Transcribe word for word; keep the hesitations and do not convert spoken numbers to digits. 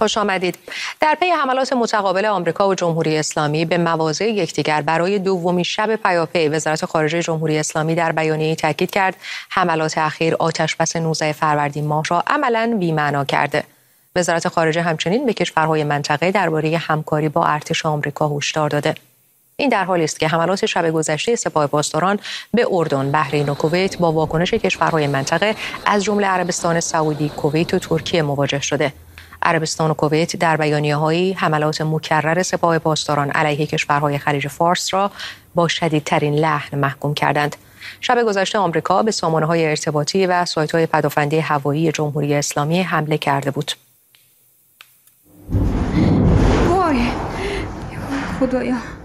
خوش آمدید. در پی حملات متقابل آمریکا و جمهوری اسلامی به مواضع یکدیگر برای دومین شب پیاپی، وزارت خارجه جمهوری اسلامی در بیانیه‌ای تاکید کرد حملات اخیر آتشبس نوزده فروردین ماه را عملاً بی‌معنا کرده. وزارت خارجه همچنین به کشورهای منطقه درباره همکاری با ارتش آمریکا هشدار داده. این در حالی است که حملات شب گذشته سپاه پاسداران به اردن، بحرین و کویت با واکنش کشورهای منطقه از جمله عربستان سعودی، کویت و ترکیه مواجه شده. عربستان و کویت در بیانیه‌هایی حملات مکرر سپاه پاسداران علیه کشورهای خلیج فارس را با شدیدترین لحن محکوم کردند. شب گذشته آمریکا به سامانه‌های ارتباطی و سایت‌های پدافندی هوایی جمهوری اسلامی حمله کرده بود. وای خدایا